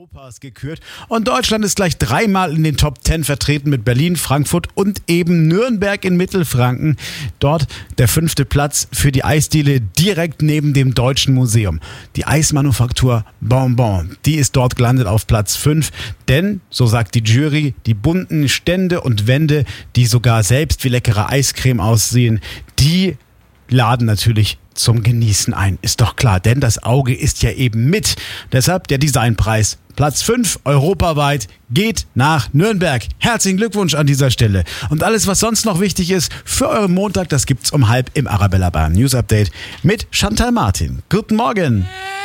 Europas gekürt und Deutschland ist gleich 3-mal in den Top 10 vertreten mit Berlin, Frankfurt und eben Nürnberg in Mittelfranken. Dort der 5. Platz für die Eisdiele direkt neben dem Deutschen Museum. Die Eismanufaktur Bonbon, die ist dort gelandet auf Platz 5, denn, so sagt die Jury, die bunten Stände und Wände, die sogar selbst wie leckere Eiscreme aussehen, die laden natürlich zum Genießen ein. Ist doch klar, denn das Auge ist ja eben mit. Deshalb der Designpreis. Platz 5 europaweit geht nach Nürnberg. Herzlichen Glückwunsch an dieser Stelle. Und alles, was sonst noch wichtig ist für euren Montag, das gibt's um 12:30 im Arabella Bayern News Update mit Chantal Martin. Guten Morgen.